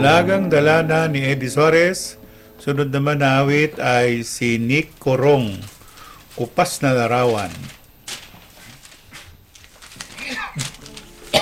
Dalagang Dalana ni Eddie Suarez. Sunod naman na awit ay si Nick Corong, Kupas na Larawan.